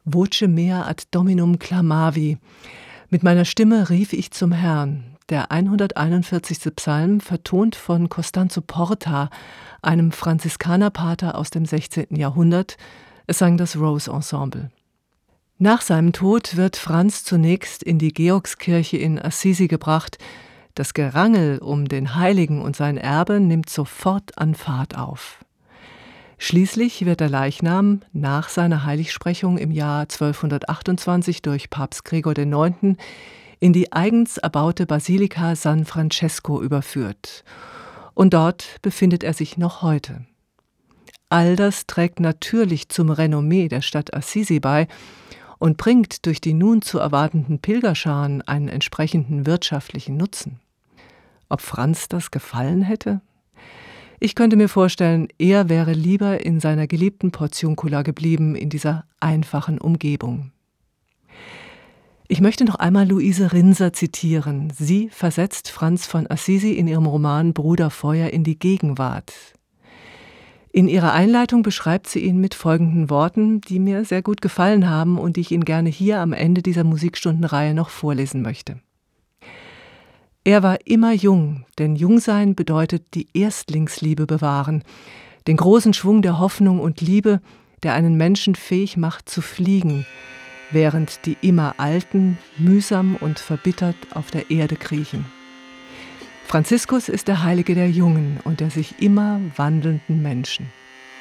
Voce mea ad Dominum clamavi. Mit meiner Stimme rief ich zum Herrn. Der 141. Psalm, vertont von Costanzo Porta, einem Franziskanerpater aus dem 16. Jahrhundert. Es sang das Rose Ensemble. Nach seinem Tod wird Franz zunächst in die Georgskirche in Assisi gebracht. Das Gerangel um den Heiligen und sein Erbe nimmt sofort an Fahrt auf. Schließlich wird der Leichnam nach seiner Heiligsprechung im Jahr 1228 durch Papst Gregor IX. In die eigens erbaute Basilika San Francesco überführt. Und dort befindet er sich noch heute. All das trägt natürlich zum Renommee der Stadt Assisi bei und bringt durch die nun zu erwartenden Pilgerscharen einen entsprechenden wirtschaftlichen Nutzen. Ob Franz das gefallen hätte? Ich könnte mir vorstellen, er wäre lieber in seiner geliebten Portiuncula geblieben, in dieser einfachen Umgebung. Ich möchte noch einmal Luise Rinser zitieren. Sie versetzt Franz von Assisi in ihrem Roman Bruderfeuer in die Gegenwart. In ihrer Einleitung beschreibt sie ihn mit folgenden Worten, die mir sehr gut gefallen haben und die ich Ihnen gerne hier am Ende dieser Musikstundenreihe noch vorlesen möchte. Er war immer jung, denn Jungsein bedeutet die Erstlingsliebe bewahren, den großen Schwung der Hoffnung und Liebe, der einen Menschen fähig macht zu fliegen, während die immer Alten mühsam und verbittert auf der Erde kriechen. Franziskus ist der Heilige der jungen und der sich immer wandelnden Menschen.